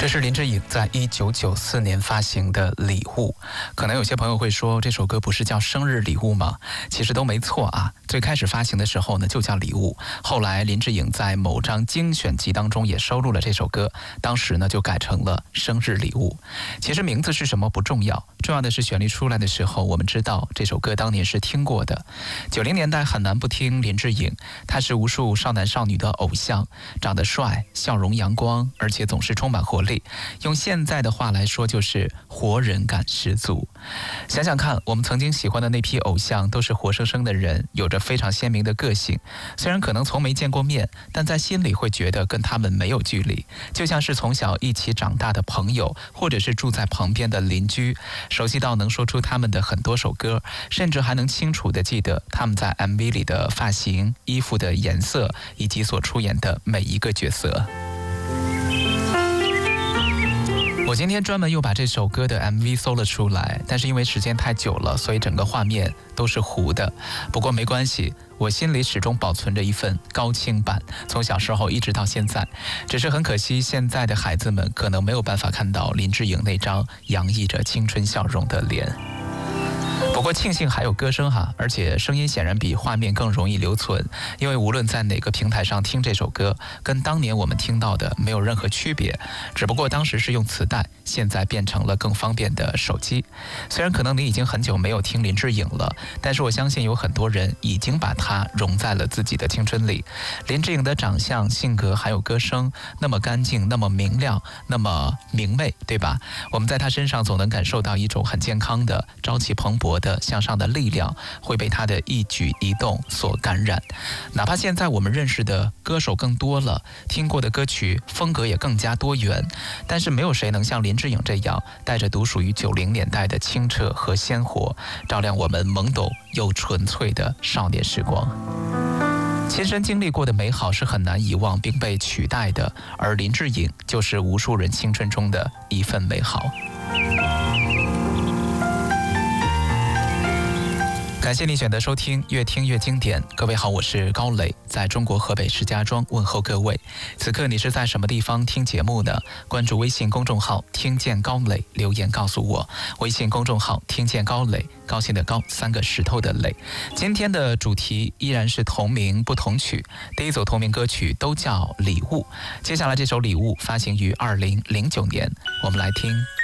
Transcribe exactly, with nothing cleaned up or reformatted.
这是林志颖在一九九四年发行的《礼物》。可能有些朋友会说，这首歌不是叫生日礼物吗？其实都没错啊。最开始发行的时候呢，就叫礼物。后来林志颖在某张精选集当中也收录了这首歌，当时呢就改成了生日礼物。其实名字是什么不重要，重要的是旋律出来的时候，我们知道这首歌当年是听过的。九零年代很难不听林志颖，他是无数少男少女的偶像，长得帅，笑容阳光，而且总是充满活力。用现在的话来说，就是活人感十足。想想看，我们曾经喜欢的那批偶像都是活生生的人，有着非常鲜明的个性。虽然可能从没见过面，但在心里会觉得跟他们没有距离，就像是从小一起长大的朋友，或者是住在旁边的邻居，熟悉到能说出他们的很多首歌，甚至还能清楚地记得他们在 M V 里的发型、衣服的颜色，以及所出演的每一个角色。我今天专门又把这首歌的 M V 搜了出来，但是因为时间太久了，所以整个画面都是糊的。不过没关系，我心里始终保存着一份高清版，从小时候一直到现在。只是很可惜，现在的孩子们可能没有办法看到林志颖那张洋溢着青春笑容的脸。不过庆幸还有歌声哈，而且声音显然比画面更容易留存，因为无论在哪个平台上听这首歌，跟当年我们听到的没有任何区别，只不过当时是用磁带，现在变成了更方便的手机。虽然可能你已经很久没有听林志颖了，但是我相信有很多人已经把它融在了自己的青春里。林志颖的长相、性格还有歌声，那么干净，那么明亮，那么明媚，对吧？我们在他身上总能感受到一种很健康的、朝气蓬勃的向上的力量，会被他的一举一动所感染。哪怕现在我们认识的歌手更多了，听过的歌曲风格也更加多元，但是没有谁能像林志颖这样带着独属于九零年代的清澈和鲜活，照亮我们懵懂又纯粹的少年时光。亲身经历过的美好是很难遗忘并被取代的，而林志颖就是无数人青春中的一份美好。感谢你选择收听越听越经典。各位好，我是高磊，在中国河北石家庄问候各位。此刻你是在什么地方听节目呢？关注微信公众号听见高磊，留言告诉我。微信公众号听见高磊，高兴的高，三个石头的磊。今天的主题依然是同名不同曲，第一组同名歌曲都叫礼物。接下来这首礼物发行于二零零九年，我们来听